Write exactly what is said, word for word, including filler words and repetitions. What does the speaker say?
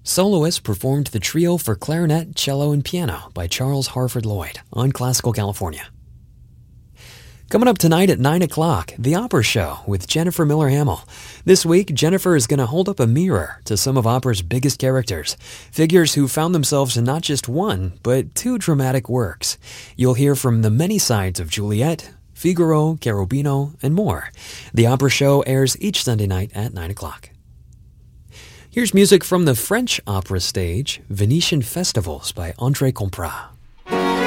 Soloists performed the trio for clarinet, cello, and piano by Charles Harford Lloyd on Classical California. Coming up tonight at nine o'clock, The Opera Show with Jennifer Miller Hamill. This week, Jennifer is going to hold up a mirror to some of opera's biggest characters, figures who found themselves in not just one, but two dramatic works. You'll hear from the many sides of Juliet, Figaro, Cherubino, and more. The Opera Show airs each Sunday night at nine o'clock. Here's music from the French opera stage, Venetian Festivals by André Comprat.